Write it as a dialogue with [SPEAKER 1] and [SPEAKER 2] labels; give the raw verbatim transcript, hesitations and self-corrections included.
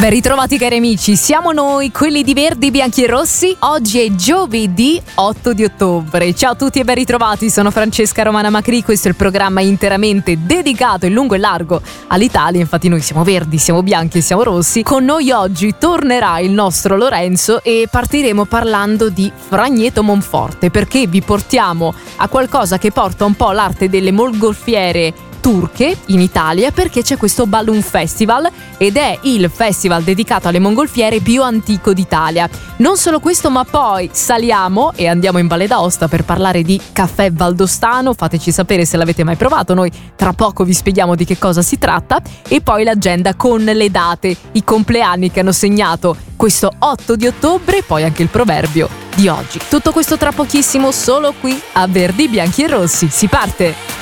[SPEAKER 1] Ben ritrovati cari amici, siamo noi, quelli di Verdi, Bianchi e Rossi. Oggi è giovedì otto di ottobre. Ciao a tutti e ben ritrovati, sono Francesca Romana Macri. Questo è il programma interamente dedicato in lungo e largo all'Italia. Infatti noi siamo verdi, siamo bianchi e siamo rossi. Con noi oggi tornerà il nostro Lorenzo e partiremo parlando di Fragneto Monforte, perché vi portiamo a qualcosa che porta un po' l'arte delle mongolfiere turche in Italia, perché c'è questo Balloon Festival ed è il festival dedicato alle mongolfiere più antico d'Italia. Non solo questo, ma poi saliamo e andiamo in Valle d'Aosta per parlare di caffè valdostano. Fateci sapere se l'avete mai provato, noi tra poco vi spieghiamo di che cosa si tratta. E poi l'agenda con le date, i compleanni che hanno segnato questo otto di ottobre, e poi anche il proverbio di oggi. Tutto questo tra pochissimo, solo qui a Verdi, Bianchi e Rossi. Si parte!